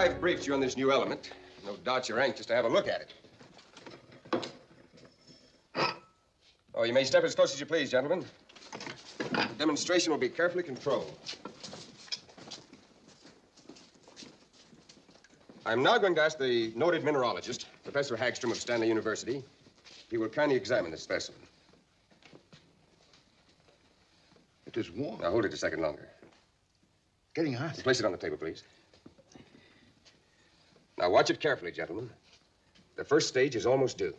I've briefed you on this new element, no doubt you're anxious to have a look at it. Oh, you may step as close as you please, gentlemen. The demonstration will be carefully controlled. I'm now going to ask the noted mineralogist, Professor Hagstrom of Stanley University, if he will kindly examine this specimen. It is warm. Now, hold it a second longer. Getting hot. Place it on the table, please. Now, watch it carefully, gentlemen. The first stage is almost due.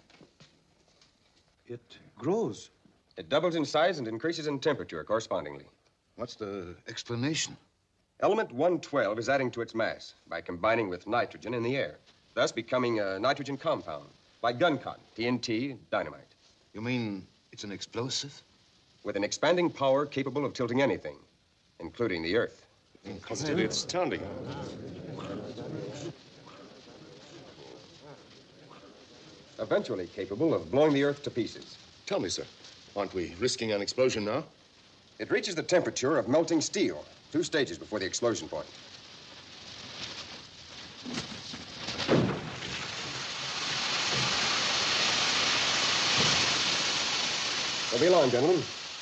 It grows. It doubles in size and increases in temperature correspondingly. What's the explanation? Element 112 is adding to its mass by combining with nitrogen in the air, thus becoming a nitrogen compound, like gun cotton, TNT, dynamite. You mean it's an explosive? With an expanding power capable of tilting anything, including the Earth. Consider it astounding. Eventually capable of blowing the Earth to pieces. Tell me, sir, aren't we risking an explosion now? It reaches the temperature of melting steel, 2 stages before the explosion point. Won't be long, gentlemen.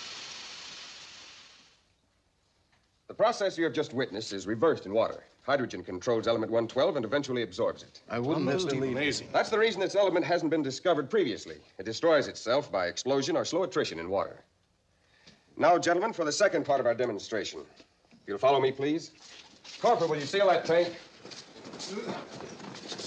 The process you have just witnessed is reversed in water. Hydrogen controls element 112 and eventually absorbs it. I wouldn't have to leave. Amazing. That's the reason this element hasn't been discovered previously. It destroys itself by explosion or slow attrition in water. Now, gentlemen, for the second part of our demonstration. If you'll follow me, please. Corporal, will you seal that tank?